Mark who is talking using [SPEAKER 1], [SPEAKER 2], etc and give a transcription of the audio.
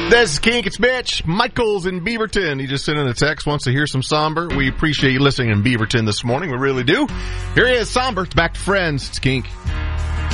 [SPEAKER 1] This is Kink. It's Mitch. Michael's in Beaverton. He just sent in a text, wants to hear some Somber. We appreciate you listening in Beaverton this morning. We really do. Here he is, Somber. It's back to Friends. It's Kink.